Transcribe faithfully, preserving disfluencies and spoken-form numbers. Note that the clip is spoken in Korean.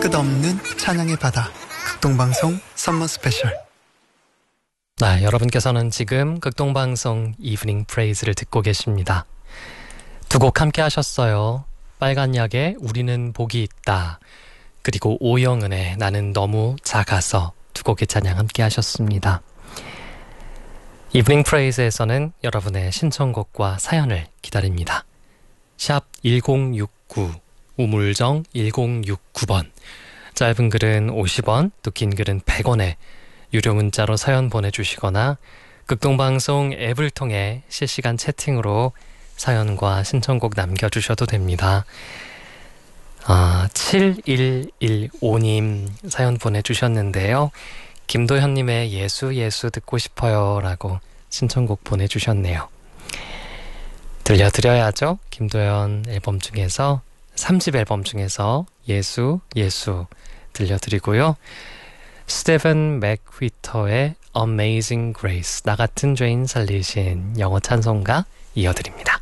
끝없는 찬양의 바다 극동방송 썸머 스페셜. 네, 여러분께서는 지금 극동방송 이브닝 프레이즈를 듣고 계십니다. 두 곡 함께 하셨어요. 빨간 약의 우리는 복이 있다, 그리고 오영은의 나는 너무 작아서, 두 곡의 찬양 함께 하셨습니다. 이브닝 프레이즈에서는 여러분의 신청곡과 사연을 기다립니다. 샵 일공육구, 우물정 일공육구 번, 짧은 글은 오십 원, 또 긴 글은 백 원에 유료 문자로 사연 보내주시거나 극동방송 앱을 통해 실시간 채팅으로 사연과 신청곡 남겨주셔도 됩니다. 아, 칠일일오 님 사연 보내주셨는데요. 김도현님의 예수 예수 듣고 싶어요 라고 신청곡 보내주셨네요. 들려드려야죠. 김도현 앨범 중에서, 삼 집 앨범 중에서 예수 예수 들려드리고요. 스테븐 맥휘터의 Amazing Grace, 나 같은 죄인 살리신 영어 찬송가 이어드립니다.